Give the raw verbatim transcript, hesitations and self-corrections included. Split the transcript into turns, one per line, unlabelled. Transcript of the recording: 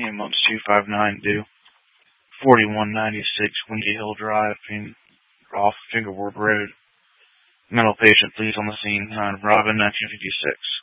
ambulance two five nine due. forty-one ninety-six Windy Hill Drive, in, off Fingerboard Road. Mental patient, please, on the scene. nine Robin, nineteen fifty-six.